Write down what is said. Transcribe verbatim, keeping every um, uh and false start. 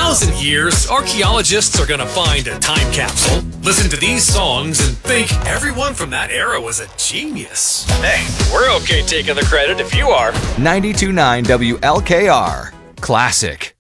thousand years, archaeologists are gonna find a time capsule, listen to these songs, and think everyone from that era was a genius. Hey, we're okay taking the credit if you are. ninety-two point nine W L K R Classic.